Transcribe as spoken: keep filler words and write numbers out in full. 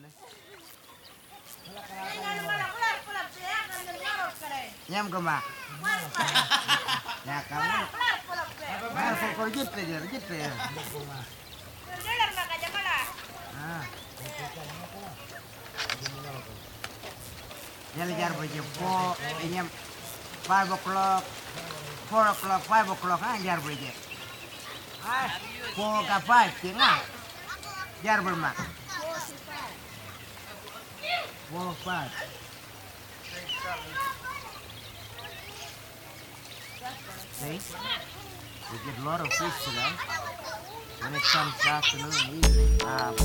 deh. Nyam ke mak. Ya kamu. Nah, pokok gitu aja, gitu ya. Ah. Yang jar baca po, ini five o'clock, four o'clock, five o'clock kan jar baca. Ah, four ke five, tinggal. Jar bermak. Four five. See, we get a lot of fish today. When it comes afternoon and evening. Uh,